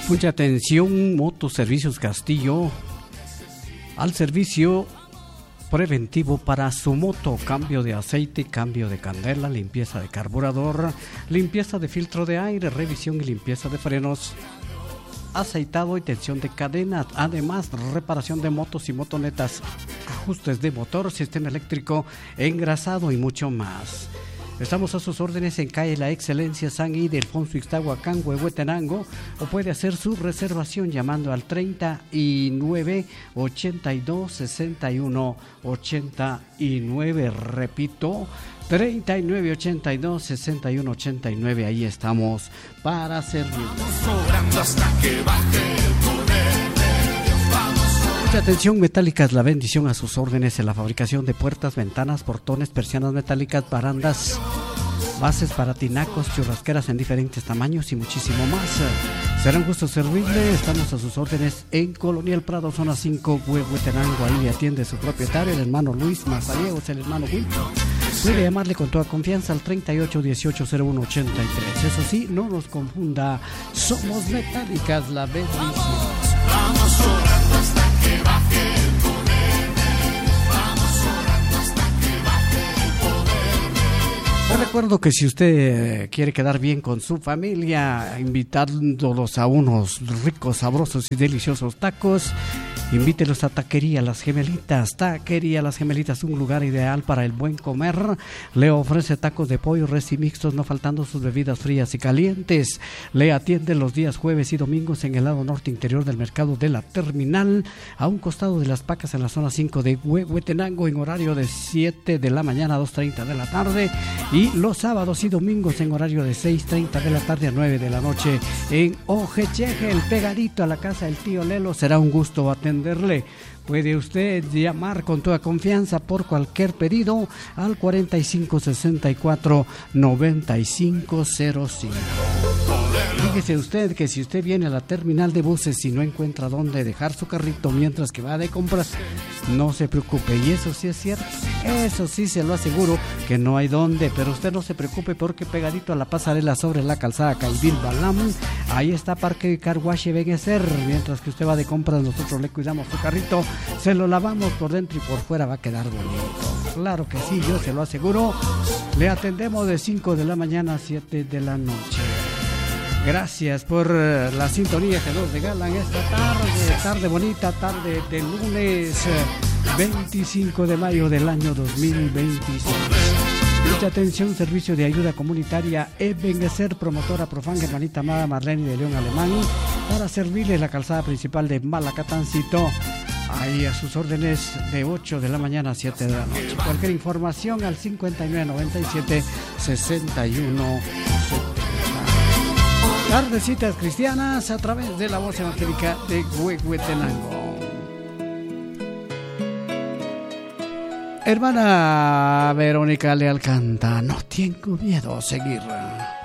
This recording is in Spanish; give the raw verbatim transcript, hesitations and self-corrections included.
Mucha atención, Motoservicios Castillo, al servicio preventivo para su moto, cambio de aceite, cambio de candela, limpieza de carburador, limpieza de filtro de aire, revisión y limpieza de frenos, aceitado y tensión de cadenas, además reparación de motos y motonetas, ajustes de motor, sistema eléctrico, engrasado y mucho más. Estamos a sus órdenes en calle La Excelencia, San Ildefonso, Ixtahuacán, Huehuetenango, o puede hacer su reservación llamando al treinta y nueve, ochenta y dos, sesenta y uno, ochenta y nueve. Repito, treinta y nueve, ochenta y dos, sesenta y uno, ochenta y nueve. Ahí estamos para servir. Mucha atención, Metálicas, la bendición a sus órdenes en la fabricación de puertas, ventanas, portones, persianas metálicas, barandas, bases para tinacos, churrasqueras en diferentes tamaños y muchísimo más. Será un gusto servirle. Estamos a sus órdenes en Colonia El Prado, zona cinco, Huehuetenango. Ahí le atiende su propietario, el hermano Luis Mazariegos, el hermano Wilton. Puede llamarle con toda confianza al treinta y ocho, dieciocho, cero uno, ochenta y tres. Eso sí, no nos confunda, somos Metálicas, la bendición. Vamos orando hasta que baje el poder. Vamos orando hasta que baje el poder. Te recuerdo que si usted quiere quedar bien con su familia, invitándolos a unos ricos, sabrosos y deliciosos tacos, invítelos a Taquería Las Gemelitas. Taquería Las Gemelitas, un lugar ideal para el buen comer. Le ofrece tacos de pollo, res y mixtos, no faltando sus bebidas frías y calientes. Le atiende los días jueves y domingos en el lado norte interior del mercado de la terminal, a un costado de Las Pacas, en la zona cinco de Huehuetenango, en horario de siete de la mañana a dos treinta de la tarde, y los sábados y domingos en horario de seis treinta de la tarde a nueve de la noche en Ojechegel, pegadito a la casa del tío Lelo. Será un gusto atender. Puede usted llamar con toda confianza por cualquier pedido al cuarenta y cinco, sesenta y cuatro, noventa y cinco cero cinco. Fíjese usted que si usted viene a la terminal de buses y no encuentra dónde dejar su carrito mientras que va de compras, no se preocupe, y eso sí es cierto, eso sí se lo aseguro, que no hay dónde, pero usted no se preocupe, porque pegadito a la pasarela sobre la calzada Caibil Balam, ahí está Parque Car Wash y Benecer. Mientras que usted va de compras, nosotros le cuidamos su carrito, se lo lavamos por dentro y por fuera, va a quedar bonito. Claro que sí, yo se lo aseguro. Le atendemos de cinco de la mañana a siete de la noche. Gracias por la sintonía que nos regalan esta tarde, tarde bonita, tarde de lunes veinticinco de mayo del año dos mil veintiséis. Mucha atención, servicio de ayuda comunitaria Ebenezer, promotora Profanga, hermanita amada Marlene de León Alemán, para servirle la calzada principal de Malacatancito. Ahí a sus órdenes de ocho de la mañana a siete de la noche. Cualquier información al cincuenta y nueve, noventa y siete, sesenta y uno setenta. Tardecitas cristianas a través de la voz evangélica de Huehuetenango. Hermana Verónica Leal canta No tengo miedo a seguir.